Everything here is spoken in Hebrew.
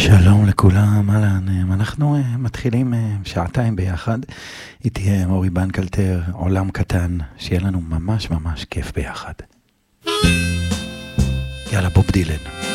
שלום לכולם, אהלן, אנחנו מתחילים שעתיים ביחד, איתי אורי בנקלטר, עולם קטן, שיהיה לנו ממש ממש כיף ביחד. יאללה, בוב דילן.